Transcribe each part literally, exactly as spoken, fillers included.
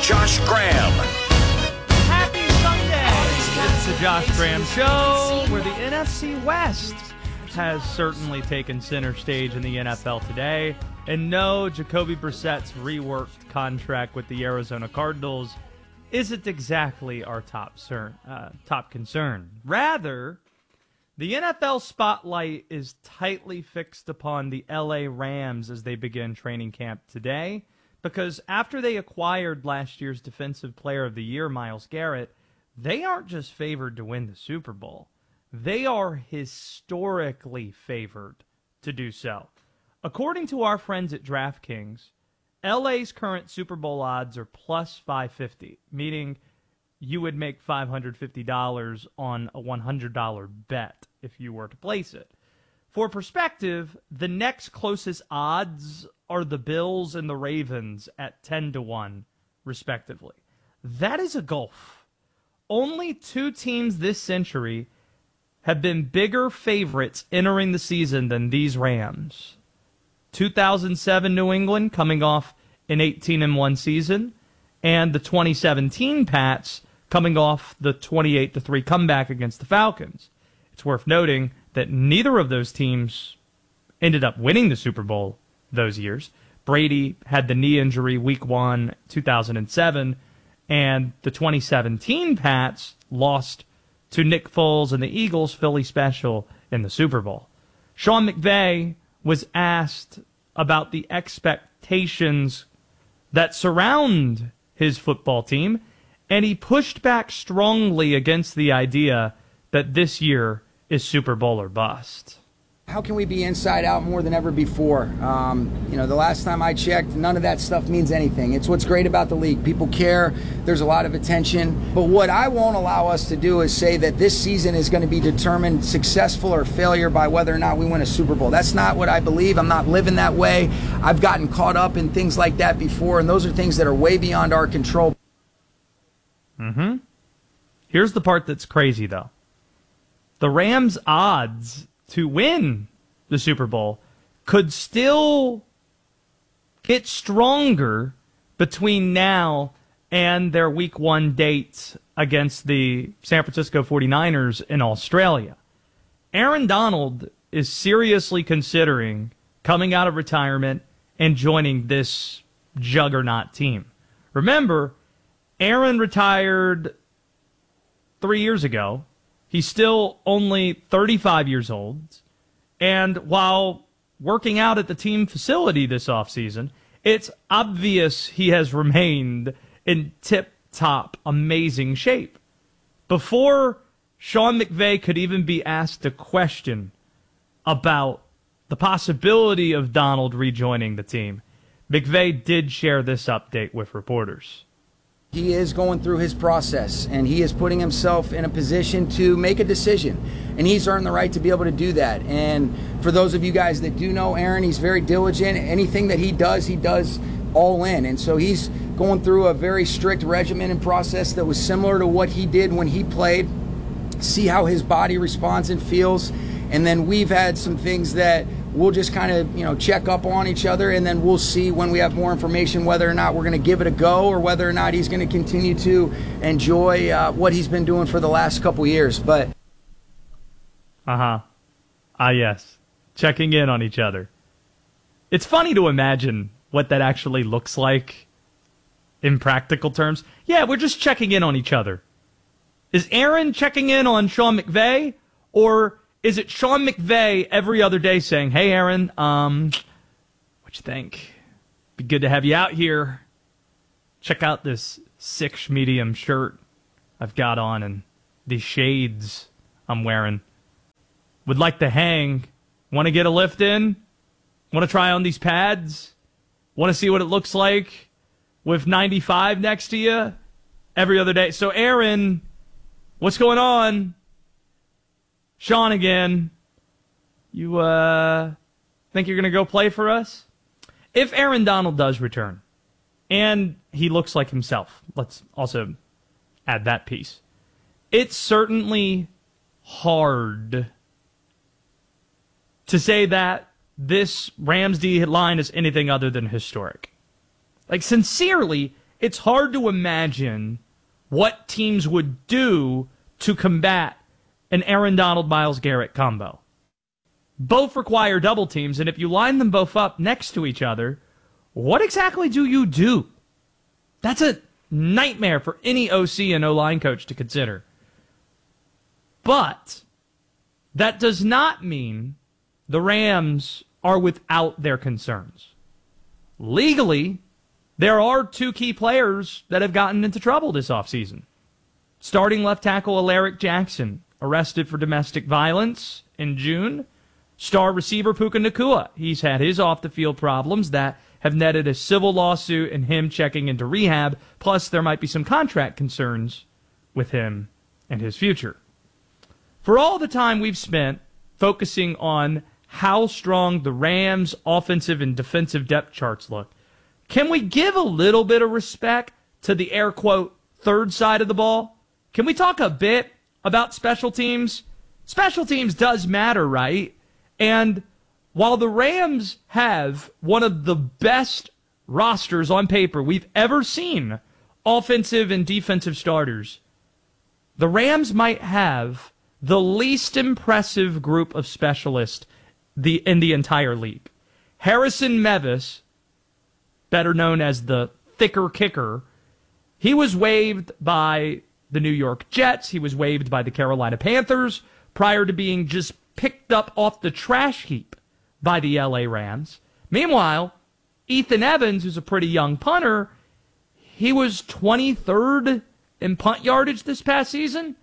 Josh Graham. Happy Sunday! It's the Josh Graham Show, where the N F C West has certainly taken center stage in the N F L today. And no, Jacoby Brissett's reworked contract with the Arizona Cardinals isn't exactly our top, cern, uh, top concern. Rather, the N F L spotlight is tightly fixed upon the L A Rams as they begin training camp today, because after they acquired last year's Defensive Player of the Year, Myles Garrett, they aren't just favored to win the Super Bowl. They are historically favored to do so. According to our friends at DraftKings, L A's current Super Bowl odds are plus five fifty, meaning you would make five hundred fifty dollars on a one hundred dollars bet if you were to place it. For perspective, the next closest odds are the Bills and the Ravens at ten to one, respectively. That is a gulf. Only two teams this century have been bigger favorites entering the season than these Rams. two thousand seven New England, coming off an eighteen and one season, and the twenty seventeen Pats, coming off the twenty-eight to three comeback against the Falcons. It's worth noting that neither of those teams ended up winning the Super Bowl those years. Brady had the knee injury week one, two thousand seven, and the twenty seventeen Pats lost to Nick Foles and the Eagles' Philly Special in the Super Bowl. Sean McVay was asked about the expectations that surround his football team, and he pushed back strongly against the idea that this year is Super Bowl or bust. How can we be inside out more than ever before? Um, you know, the last time I checked, none of that stuff means anything. It's what's great about the league. People care. There's a lot of attention. But what I won't allow us to do is say that this season is going to be determined successful or failure by whether or not we win a Super Bowl. That's not what I believe. I'm not living that way. I've gotten caught up in things like that before, and those are things that are way beyond our control. Mm-hmm. Here's the part that's crazy, though. The Rams' odds to win the Super Bowl could still get stronger between now and their week one date against the San Francisco forty-niners in Australia. Aaron Donald is seriously considering coming out of retirement and joining this juggernaut team. Remember, Aaron retired three years ago. He's still only thirty-five years old, and while working out at the team facility this offseason, it's obvious he has remained in tip-top, amazing shape. Before Sean McVay could even be asked a question about the possibility of Donald rejoining the team, McVay did share this update with reporters. He is going through his process, and he is putting himself in a position to make a decision, and he's earned the right to be able to do that. And for those of you guys that do know Aaron, he's very diligent. Anything that he does, he does all in, and so he's going through a very strict regimen and process that was similar to what he did when he played, see how his body responds and feels, and then we've had some things that we'll just kind of, you know, check up on each other, and then we'll see when we have more information whether or not we're going to give it a go or whether or not he's going to continue to enjoy uh, what he's been doing for the last couple years. But uh-huh. Ah, yes. Checking in on each other. It's funny to imagine what that actually looks like in practical terms. Yeah, we're just checking in on each other. Is Aaron checking in on Sean McVay, or is it Sean McVay every other day saying, "Hey, Aaron, um, what you think? Be good to have you out here. Check out this six medium shirt I've got on and these shades I'm wearing. Would like to hang. Want to get a lift in? Want to try on these pads? Want to see what it looks like with ninety-five next to you every other day?" So, Aaron, what's going on? Sean again, you uh, think you're going to go play for us? If Aaron Donald does return, and he looks like himself, let's also add that piece, it's certainly hard to say that this Rams D line is anything other than historic. Like, sincerely, it's hard to imagine what teams would do to combat an Aaron Donald, Myles Garrett combo. Both require double teams, and if you line them both up next to each other, what exactly do you do? That's a nightmare for any O C and O-line coach to consider. But that does not mean the Rams are without their concerns. Legally, there are two key players that have gotten into trouble this offseason. Starting left tackle Alaric Jackson, arrested for domestic violence in June. Star receiver Puka Nacua, he's had his off-the-field problems that have netted a civil lawsuit and him checking into rehab, plus there might be some contract concerns with him and his future. For all the time we've spent focusing on how strong the Rams' offensive and defensive depth charts look, can we give a little bit of respect to the air quote third side of the ball? Can we talk a bit about special teams? Special teams does matter, right? And while the Rams have one of the best rosters on paper we've ever seen, offensive and defensive starters, the Rams might have the least impressive group of specialists the in the entire league. Harrison Mevis, better known as the thicker kicker, he was waived by the New York Jets. He was waived by the Carolina Panthers prior to being just picked up off the trash heap by the L A Rams. Meanwhile, Ethan Evans, who's a pretty young punter, he was twenty-third in punt yardage this past season.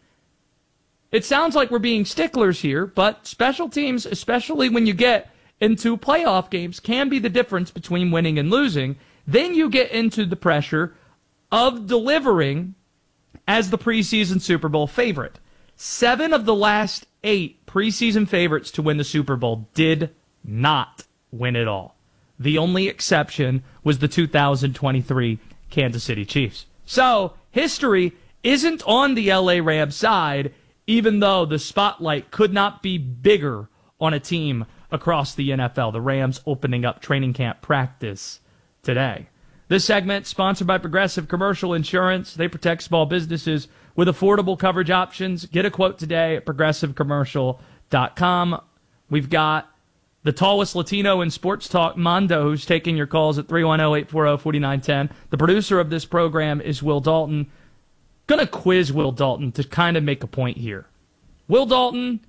It sounds like we're being sticklers here, but special teams, especially when you get into playoff games, can be the difference between winning and losing. Then you get into the pressure of delivering as the preseason Super Bowl favorite. Seven of the last eight preseason favorites to win the Super Bowl did not win it all. The only exception was the two thousand twenty-three Kansas City Chiefs. So, history isn't on the L A Rams side, even though the spotlight could not be bigger on a team across the N F L. The Rams opening up training camp practice today. This segment sponsored by Progressive Commercial Insurance. They protect small businesses with affordable coverage options. Get a quote today at progressive commercial dot com. We've got the tallest Latino in sports talk, Mondo, who's taking your calls at three one zero, eight four zero, four nine one zero. The producer of this program is Will Dalton. Going to quiz Will Dalton to kind of make a point here. Will Dalton,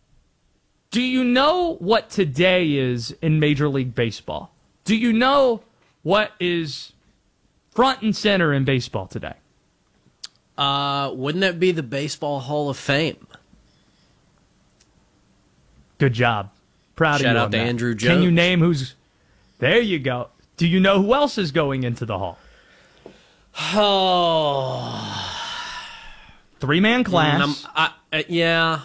do you know what today is in Major League Baseball? Do you know what is front and center in baseball today? Uh, wouldn't that be the Baseball Hall of Fame? Good job. Proud Shout of you. out on to that. Andrew Jones. Can you name who's... There you go. Do you know who else is going into the Hall? Oh... Three-man class. Mm, I, uh, yeah.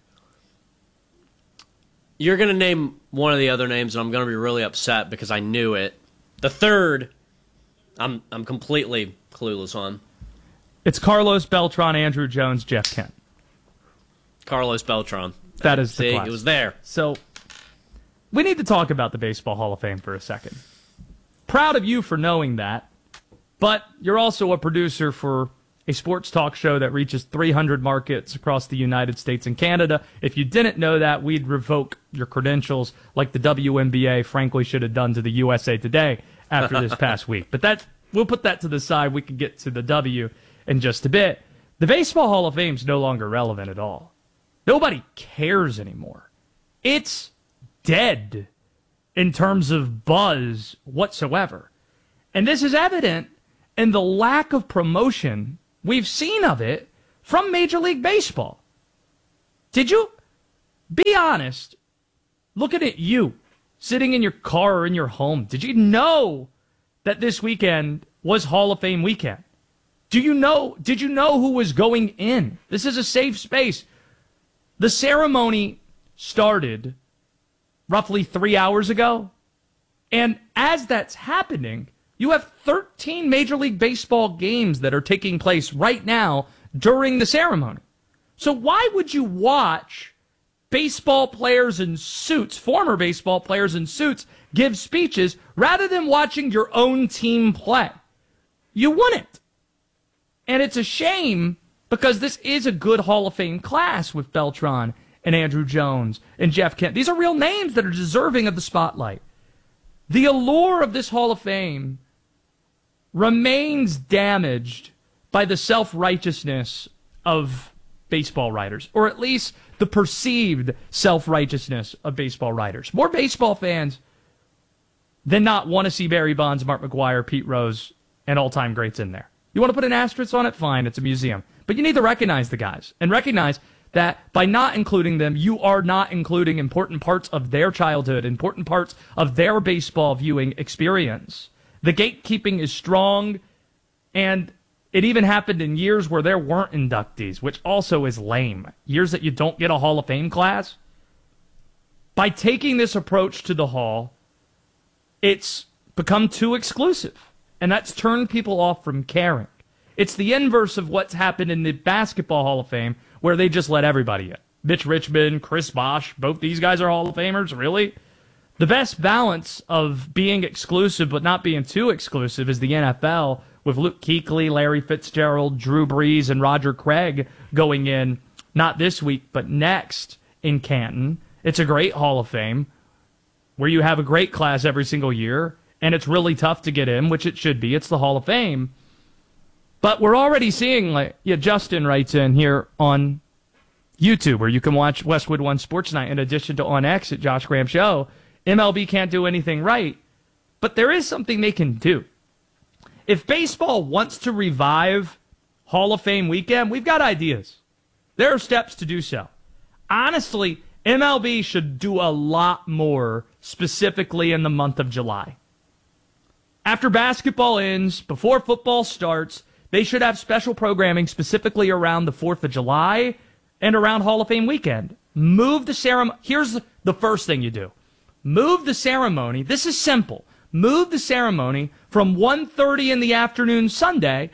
You're going to name one of the other names, and I'm going to be really upset because I knew it. The third, I'm I'm completely clueless on. It's Carlos Beltran, Andrew Jones, Jeff Kent. Carlos Beltran. That is the See, class. it was there. So, we need to talk about the Baseball Hall of Fame for a second. Proud of you for knowing that, but you're also a producer for a sports talk show that reaches three hundred markets across the United States and Canada. If you didn't know that, we'd revoke your credentials like the W N B A frankly should have done to the U S A Today after this past week. But that we'll put that to the side. We can get to the W in just a bit. The Baseball Hall of Fame is no longer relevant at all. Nobody cares anymore. It's dead in terms of buzz whatsoever. And this is evident in the lack of promotion we've seen of it from Major League Baseball. Did you, be honest, looking at you, sitting in your car or in your home, did you know that this weekend was Hall of Fame weekend? Do you know, did you know who was going in? This is a safe space. The ceremony started roughly three hours ago, and as that's happening, you have thirteen Major League Baseball games that are taking place right now during the ceremony. So why would you watch baseball players in suits, former baseball players in suits, give speeches rather than watching your own team play? You wouldn't. And it's a shame because this is a good Hall of Fame class with Beltran and Andrew Jones and Jeff Kent. These are real names that are deserving of the spotlight. The allure of this Hall of Fame remains damaged by the self-righteousness of baseball writers, or at least the perceived self-righteousness of baseball writers. More baseball fans than not want to see Barry Bonds, Mark McGwire, Pete Rose, and all-time greats in there. You want to put an asterisk on it? Fine, it's a museum. But you need to recognize the guys and recognize that by not including them, you are not including important parts of their childhood, important parts of their baseball viewing experience. The gatekeeping is strong, and it even happened in years where there weren't inductees, which also is lame. Years that you don't get a Hall of Fame class. By taking this approach to the Hall, it's become too exclusive, and that's turned people off from caring. It's the inverse of what's happened in the Basketball Hall of Fame, where they just let everybody in. Mitch Richmond, Chris Bosh, both these guys are Hall of Famers, really? The best balance of being exclusive but not being too exclusive is the N F L, with Luke Kuechly, Larry Fitzgerald, Drew Brees, and Roger Craig going in, not this week, but next in Canton. It's a great Hall of Fame, where you have a great class every single year, and it's really tough to get in, which it should be. It's the Hall of Fame. But we're already seeing, like, yeah, Justin writes in here on YouTube, where you can watch Westwood One Sports Night in addition to on X at Josh Graham Show. M L B can't do anything right, but there is something they can do. If baseball wants to revive Hall of Fame weekend, we've got ideas. There are steps to do so. Honestly, M L B should do a lot more, specifically in the month of July. After basketball ends, before football starts, they should have special programming specifically around the fourth of July and around Hall of Fame weekend. Move the ceremony. Here's the first thing you do. Move the ceremony. This is simple. Move the ceremony from one thirty in the afternoon Sunday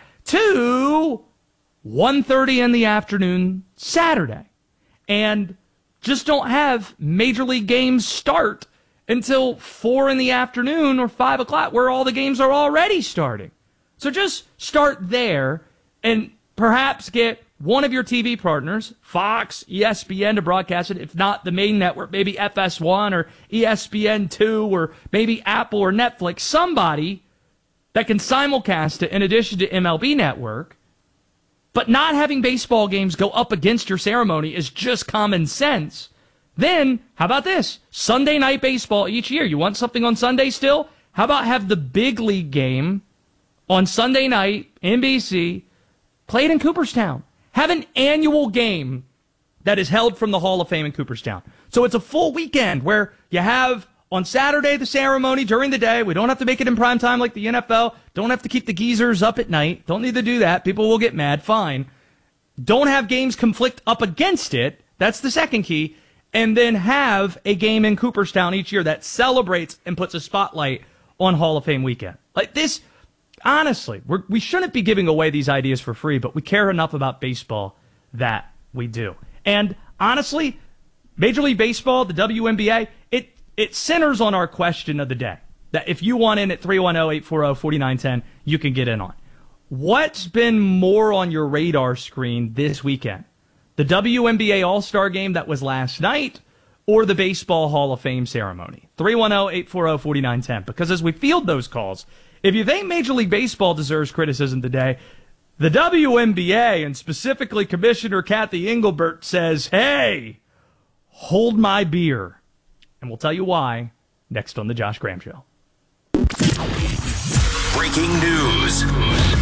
to one thirty in the afternoon Saturday. And just don't have Major League games start until four in the afternoon or five o'clock, where all the games are already starting. So just start there and perhaps get one of your T V partners, Fox, E S P N, to broadcast it. If not the main network, maybe F S one or E S P N two or maybe Apple or Netflix. Somebody that can simulcast it in addition to M L B Network. But not having baseball games go up against your ceremony is just common sense. Then, how about this? Sunday night baseball each year. You want something on Sunday still? How about have the big league game on Sunday night, N B C, played in Cooperstown? Have an annual game that is held from the Hall of Fame in Cooperstown. So it's a full weekend where you have on Saturday the ceremony during the day. We don't have to make it in prime time like the N F L. Don't have to keep the geezers up at night. Don't need to do that. People will get mad. Fine. Don't have games conflict up against it. That's the second key. And then have a game in Cooperstown each year that celebrates and puts a spotlight on Hall of Fame weekend. Like this, honestly, we're, we shouldn't be giving away these ideas for free, but we care enough about baseball that we do. And honestly, Major League Baseball, the W N B A, it, it centers on our question of the day. That if you want in at three one zero, eight four zero, four nine one zero, you can get in on. What's been more on your radar screen this weekend? The W N B A All-Star Game that was last night, or the Baseball Hall of Fame ceremony? three one zero, eight four zero, four nine one zero. Because as we field those calls, if you think Major League Baseball deserves criticism today, the W N B A, and specifically Commissioner Kathy Engelbert, says, hey, hold my beer. And we'll tell you why next on The Josh Graham Show. Breaking news.